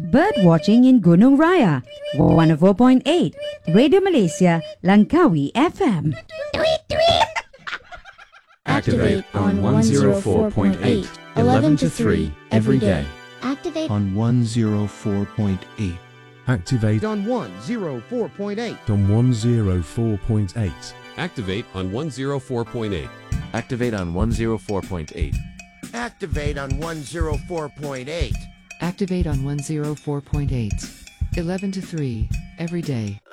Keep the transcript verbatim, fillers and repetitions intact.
Bird watching in Gunung Raya, one oh four point eight. Radio Malaysia, Langkawi F M. Activate on one oh four point eight, eleven to three every day. Activate on one oh four point eight. Activate on one oh four point eight. on one oh four point eight. Activate on one oh four point eight. Activate on one oh four point eight. Activate on one oh four point eight. Activate on one oh four point eight. eleven to three every day.